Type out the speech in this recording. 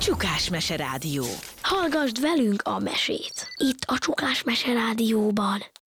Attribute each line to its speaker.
Speaker 1: Csukás Mese Rádió.
Speaker 2: Hallgasd velünk a mesét. Itt a Csukás Mese Rádióban.